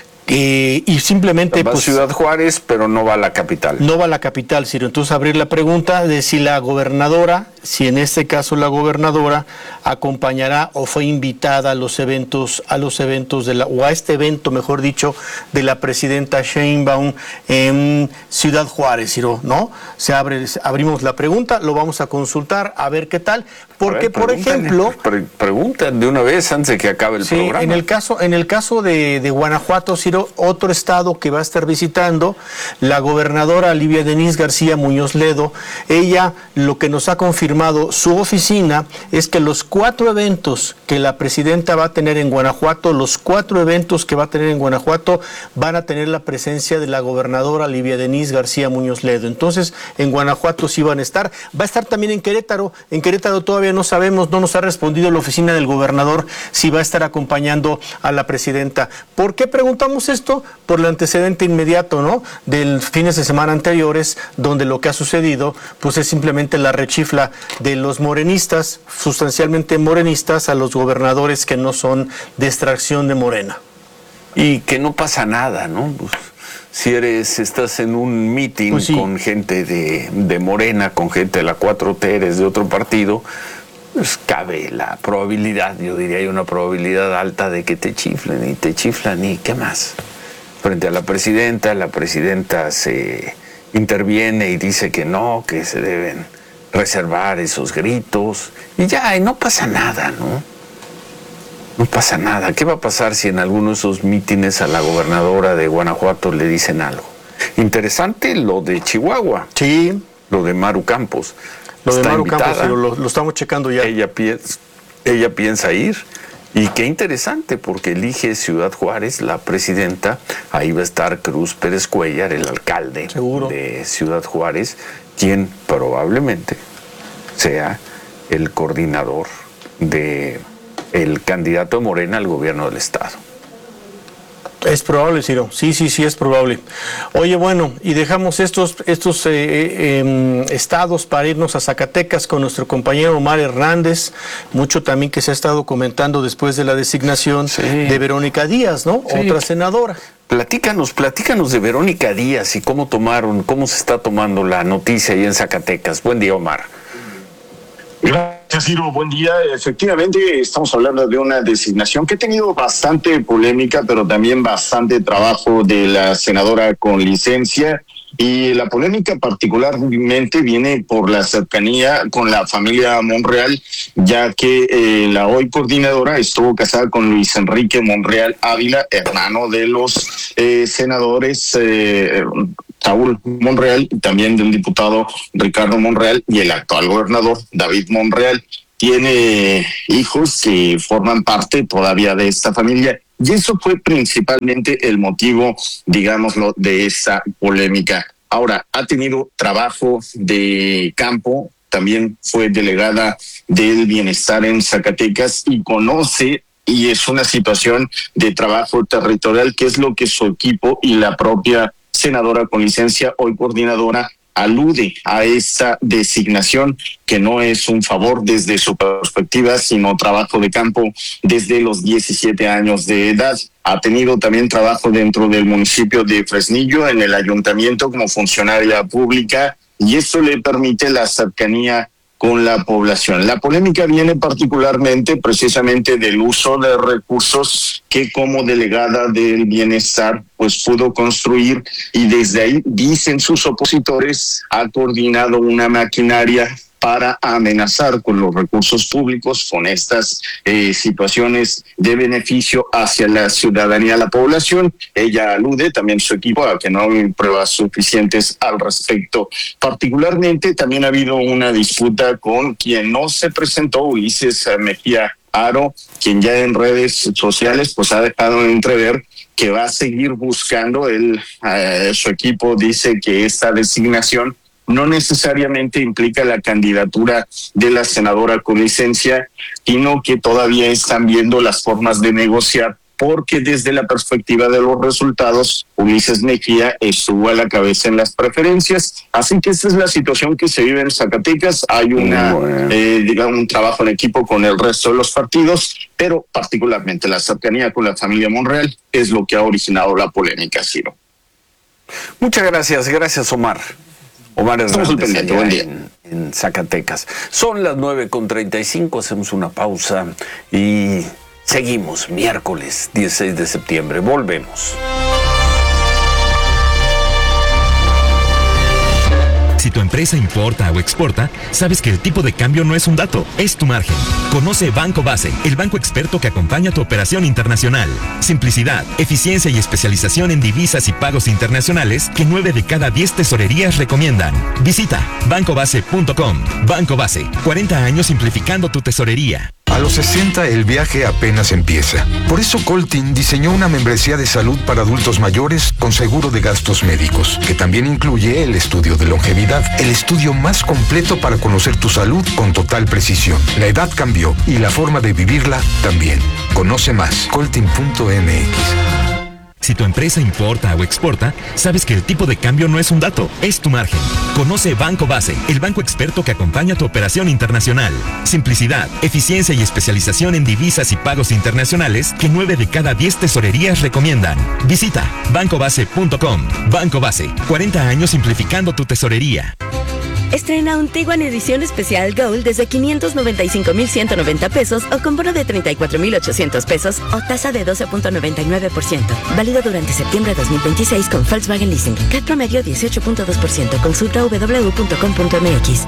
Eh, y simplemente va pues, a Ciudad Juárez, pero no va a la capital. No va a la capital, Ciro. Entonces abrir la pregunta de si la gobernadora, si en este caso la gobernadora acompañará o fue invitada a los eventos, a los eventos de la, o a este evento, mejor dicho, de la presidenta Sheinbaum en Ciudad Juárez, Ciro, ¿no? Se abre, abrimos la pregunta, lo vamos a consultar a ver qué tal, porque ver, por ejemplo, pre preguntan de una vez antes de que acabe el sí, programa. En el caso, en el caso de, de Guanajuato, Ciro, otro estado que va a estar visitando, la gobernadora Livia Denise García Muñoz Ledo, ella lo que nos ha confirmado su oficina es que los cuatro eventos que la presidenta va a tener en Guanajuato, los cuatro eventos que va a tener en Guanajuato van a tener la presencia de la gobernadora Livia Denise García Muñoz Ledo. Entonces, en Guanajuato sí van a estar. Va a estar también en Querétaro. En Querétaro todavía no sabemos, no nos ha respondido la oficina del gobernador si va a estar acompañando a la presidenta. ¿Por qué preguntamos esto? Por el antecedente inmediato, ¿no? Del fines de semana anteriores, donde lo que ha sucedido, pues es simplemente la rechifla de los morenistas, sustancialmente morenistas, a los gobernadores que no son de extracción de Morena. Y que no pasa nada, ¿no? Pues, si eres, estás en un meeting pues sí. con gente de, de Morena, con gente de la cuatro T, eres de otro partido, pues cabe la probabilidad, yo diría hay una probabilidad alta de que te chiflen y te chiflan y ¿qué más? frente a la presidenta. La presidenta se interviene y dice que no, que se deben reservar esos gritos. Y ya, y no pasa nada, ¿no? No pasa nada. ¿Qué va a pasar si en alguno de esos mítines a la gobernadora de Guanajuato le dicen algo? Interesante lo de Chihuahua. Sí. Lo de Maru Campos. Lo de Está Maru invitada. Campos, lo, lo estamos checando ya. Ella piensa, ella piensa ir. Y qué interesante, porque elige Ciudad Juárez, la presidenta. Ahí va a estar Cruz Pérez Cuellar, el alcalde Seguro. de Ciudad Juárez, quien probablemente sea el coordinador de el candidato de Morena al gobierno del estado. Es probable, Ciro. Sí, sí, sí, es probable. Oye, bueno, y dejamos estos, estos eh, eh, estados para irnos a Zacatecas con nuestro compañero Omar Hernández. Mucho también que se ha estado comentando después de la designación sí. de Verónica Díaz, ¿no? Sí. Otra senadora. Platícanos, platícanos de Verónica Díaz y cómo tomaron, cómo se está tomando la noticia ahí en Zacatecas. Buen día, Omar. Gracias, Ciro. Buen día. Efectivamente, estamos hablando de una designación que ha tenido bastante polémica, pero también bastante trabajo de la senadora con licencia. Y la polémica particularmente viene por la cercanía con la familia Monreal, ya que eh, la hoy coordinadora estuvo casada con Luis Enrique Monreal Ávila, hermano de los eh, senadores eh, Saúl Monreal y también del diputado Ricardo Monreal y el actual gobernador David Monreal. Tiene hijos que forman parte todavía de esta familia. Y eso fue principalmente el motivo, digámoslo, de esa polémica. Ahora, ha tenido trabajo de campo, también fue delegada del bienestar en Zacatecas y conoce, y es una situación de trabajo territorial, que es lo que su equipo y la propia senadora con licencia, hoy coordinadora, alude a esta designación, que no es un favor desde su perspectiva, sino trabajo de campo desde los diecisiete años de edad. Ha tenido también trabajo dentro del municipio de Fresnillo, en el ayuntamiento como funcionaria pública, y eso le permite la cercanía con la población. La polémica viene particularmente precisamente del uso de recursos que como delegada del bienestar pues pudo construir, y desde ahí, dicen sus opositores, ha coordinado una maquinaria para amenazar con los recursos públicos, con estas eh, situaciones de beneficio hacia la ciudadanía, la población. Ella alude, también su equipo, a que no hay pruebas suficientes al respecto. Particularmente también ha habido una disputa con quien no se presentó, Ulises Mejía Aro, quien ya en redes sociales pues ha dejado entrever que va a seguir buscando. Él, eh, su equipo dice que esta designación no necesariamente implica la candidatura de la senadora con licencia, sino que todavía están viendo las formas de negociar, porque desde la perspectiva de los resultados, Ulises Mejía estuvo a la cabeza en las preferencias. Así que esta es la situación que se vive en Zacatecas. Hay una, bueno. eh, digamos, un trabajo en equipo con el resto de los partidos, pero particularmente la cercanía con la familia Monreal es lo que ha originado la polémica, Ciro. Muchas gracias, gracias, Omar. Omar Hernández, en, en Zacatecas. Son las nueve con treinta y cinco, hacemos una pausa y seguimos miércoles dieciséis de septiembre. Volvemos. Si tu empresa importa o exporta, sabes que el tipo de cambio no es un dato, es tu margen. Conoce Banco Base, el banco experto que acompaña tu operación internacional. Simplicidad, eficiencia y especialización en divisas y pagos internacionales que nueve de cada diez tesorerías recomiendan. Visita banco base punto com. Banco Base, cuarenta años simplificando tu tesorería. A los sesenta el viaje apenas empieza. Por eso Coltin diseñó una membresía de salud para adultos mayores con seguro de gastos médicos, que también incluye el estudio de longevidad, el estudio más completo para conocer tu salud con total precisión. La edad cambió y la forma de vivirla también. Conoce más, coltin punto m x. Si tu empresa importa o exporta, sabes que el tipo de cambio no es un dato, es tu margen. Conoce Banco Base, el banco experto que acompaña tu operación internacional. Simplicidad, eficiencia y especialización en divisas y pagos internacionales que nueve de cada diez tesorerías recomiendan. Visita banco base punto com. Banco Base, cuarenta años simplificando tu tesorería. Estrena un Tiguan Edición Especial Gold desde quinientos noventa y cinco mil ciento noventa pesos o con bono de treinta y cuatro mil ochocientos pesos o tasa de doce punto noventa y nueve por ciento. Válido durante septiembre de dos mil veintiséis con Volkswagen Leasing. C A T promedio dieciocho punto dos por ciento. Consulta w w w punto com punto m x.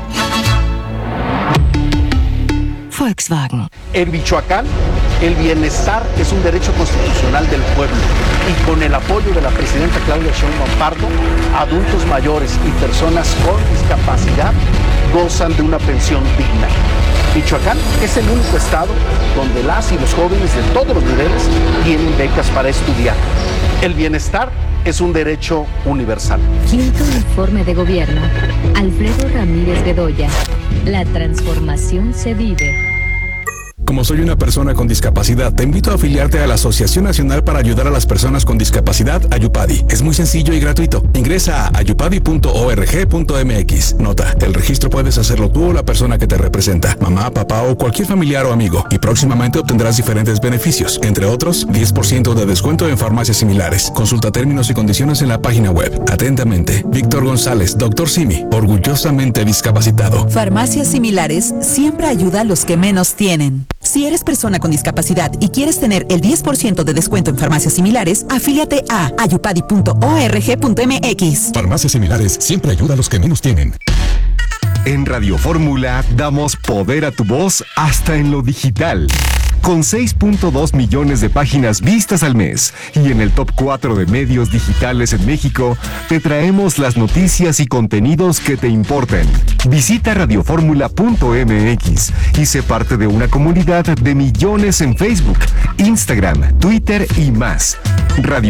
Volkswagen. En Michoacán, el bienestar es un derecho constitucional del pueblo y con el apoyo de la presidenta Claudia Sheinbaum Pardo, adultos mayores y personas con discapacidad gozan de una pensión digna. Michoacán es el único estado donde las y los jóvenes de todos los niveles tienen becas para estudiar. El bienestar es un derecho universal. Quinto informe de gobierno. Alfredo Ramírez Bedoya. La transformación se vive. Como soy una persona con discapacidad, te invito a afiliarte a la Asociación Nacional para Ayudar a las Personas con Discapacidad, Ayupadi. Es muy sencillo y gratuito. Ingresa a ayupadi punto org punto m x. Nota, el registro puedes hacerlo tú o la persona que te representa, mamá, papá o cualquier familiar o amigo. Y próximamente obtendrás diferentes beneficios, entre otros, diez por ciento de descuento en farmacias similares. Consulta términos y condiciones en la página web. Atentamente, Víctor González, doctor Simi, orgullosamente discapacitado. Farmacias Similares siempre ayuda a los que menos tienen. Si eres persona con discapacidad y quieres tener el diez por ciento de descuento en farmacias similares, afíliate a ayupadi punto org punto m x. Farmacias Similares siempre ayuda a los que menos tienen. En Radio Fórmula damos poder a tu voz hasta en lo digital. Con seis punto dos millones de páginas vistas al mes y en el top cuatro de medios digitales en México, te traemos las noticias y contenidos que te importan. Visita radio fórmula punto m x y sé parte de una comunidad de millones en Facebook, Instagram, Twitter y más. Radio